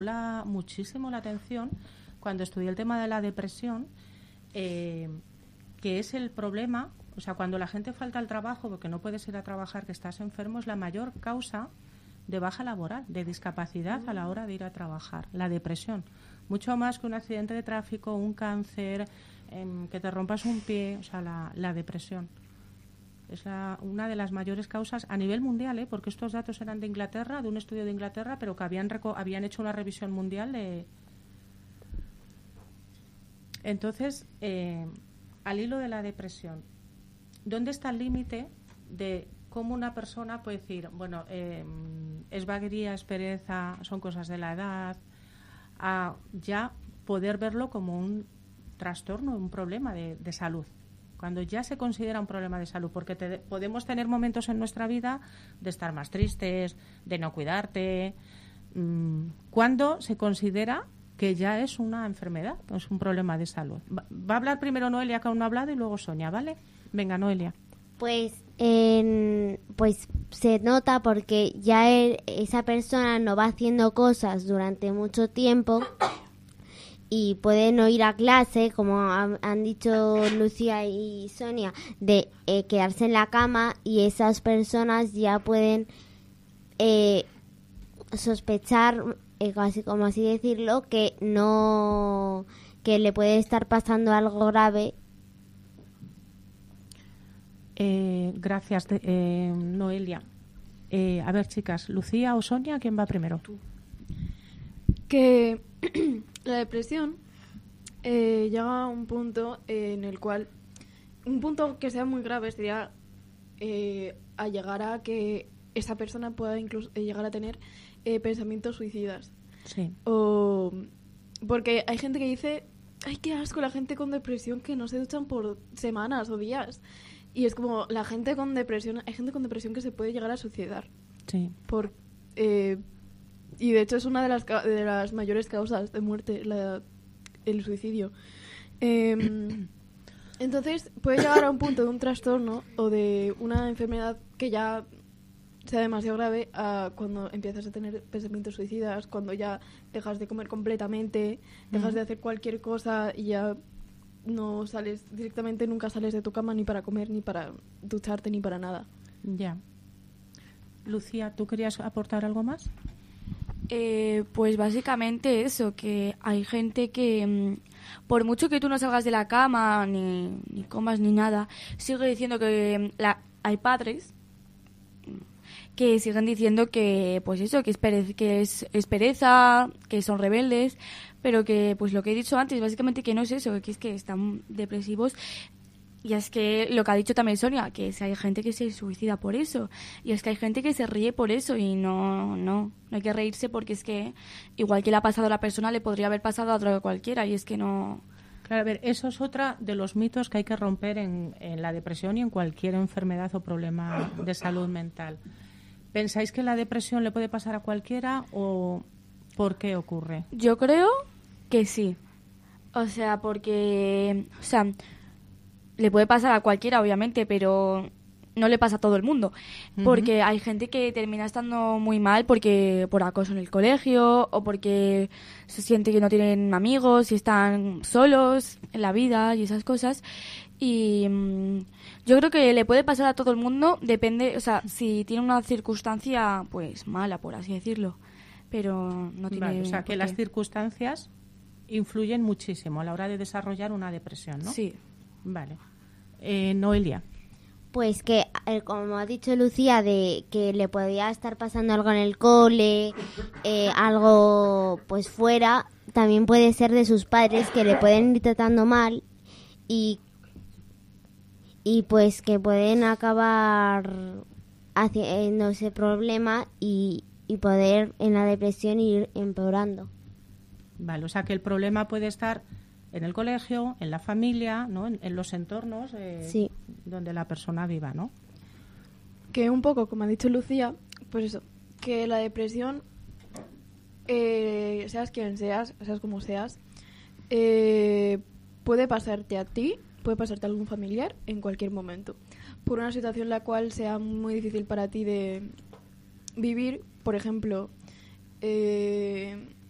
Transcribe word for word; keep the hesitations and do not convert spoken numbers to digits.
la, muchísimo la atención cuando estudié el tema de la depresión, eh, que es el problema, o sea, cuando la gente falta al trabajo porque no puedes ir a trabajar, que estás enfermo, es la mayor causa de baja laboral, de discapacidad a la hora de ir a trabajar, la depresión. Mucho más que un accidente de tráfico, un cáncer, eh, que te rompas un pie, o sea, la, la depresión. Es la, una de las mayores causas a nivel mundial, ¿eh? Porque estos datos eran de Inglaterra, de un estudio de Inglaterra, pero que habían, reco- habían hecho una revisión mundial de... Entonces, eh, al hilo de la depresión, ¿dónde está el límite de cómo una persona puede decir, bueno, eh, es vaguería, es pereza, son cosas de la edad, a ya poder verlo como un trastorno, un problema de, de salud? Cuando ya se considera un problema de salud, porque te, podemos tener momentos en nuestra vida de estar más tristes, de no cuidarte. Mmm, ¿Cuándo se considera que ya es una enfermedad, es un problema de salud? Va, va a hablar primero Noelia, que aún no ha hablado, y luego Sonia, ¿vale? Venga, Noelia. Pues, en, pues se nota porque ya él, esa persona no va haciendo cosas durante mucho tiempo y puede no ir a clase, como han, han dicho Lucía y Sonia, de eh, quedarse en la cama, y esas personas ya pueden eh, sospechar, eh, casi como así decirlo, que no, que le puede estar pasando algo grave. Eh, gracias, de, eh, Noelia. Eh, a ver, chicas, Lucía o Sonia, ¿quién va primero? Tú. Que la depresión eh, llega a un punto eh, en el cual, un punto que sea muy grave sería eh, a llegar a que esa persona pueda incluso eh, llegar a tener eh, pensamientos suicidas. Sí. O porque hay gente que dice, ay, qué asco, la gente con depresión que no se duchan por semanas o días. Y es como, la gente con depresión, hay gente con depresión que se puede llegar a suicidar. Sí. Por, eh, y de hecho es una de las, de las mayores causas de muerte, la, el suicidio. Eh, entonces puede llegar a un punto de un trastorno o de una enfermedad que ya sea demasiado grave a cuando empiezas a tener pensamientos suicidas, cuando ya dejas de comer completamente, dejas Mm. de hacer cualquier cosa y ya no sales directamente, nunca sales de tu cama ni para comer, ni para ducharte, ni para nada. Ya. Lucía, ¿tú querías aportar algo más? Eh, pues básicamente eso, que hay gente que mm, por mucho que tú no salgas de la cama, ni, ni comas, ni nada, sigue diciendo que mm, la, hay padres que siguen diciendo que pues eso, que es, pereza, que es, es pereza, que son rebeldes, pero que pues lo que he dicho antes, básicamente que no es eso, que es que están depresivos. Y es que lo que ha dicho también Sonia, que es que hay gente que se suicida por eso, y es que hay gente que se ríe por eso, y no, no, no hay que reírse, porque es que igual que le ha pasado a la persona, le podría haber pasado a otra cualquiera, y es que no... Claro, a ver, eso es otra de los mitos que hay que romper en, en la depresión y en cualquier enfermedad o problema de salud mental. ¿Pensáis que la depresión le puede pasar a cualquiera o por qué ocurre? Yo creo que sí. O sea, porque... O sea, le puede pasar a cualquiera, obviamente, pero no le pasa a todo el mundo. Porque uh-huh. hay gente que termina estando muy mal porque por acoso en el colegio, o porque se siente que no tienen amigos y están solos en la vida y esas cosas. Y mmm, yo creo que le puede pasar a todo el mundo, depende, o sea, si tiene una circunstancia pues mala, por así decirlo, pero no tiene... Vale, o sea, que las circunstancias influyen muchísimo a la hora de desarrollar una depresión, ¿no? Sí. Vale. Eh, Noelia. Pues que, eh, como ha dicho Lucía, de que le podía estar pasando algo en el cole, eh, algo pues fuera, también puede ser de sus padres que le pueden ir tratando mal y y pues que pueden acabar haciendo ese problema y, y poder en la depresión ir empeorando. Vale, o sea que el problema puede estar en el colegio, en la familia, ¿no? En, en los entornos eh, sí. donde la persona viva, ¿no? Que un poco, como ha dicho Lucía, pues eso, que la depresión, eh, seas quien seas, seas como seas, eh, puede pasarte a ti, puede pasarte a algún familiar en cualquier momento, por una situación la cual sea muy difícil para ti de vivir. Por ejemplo, eh,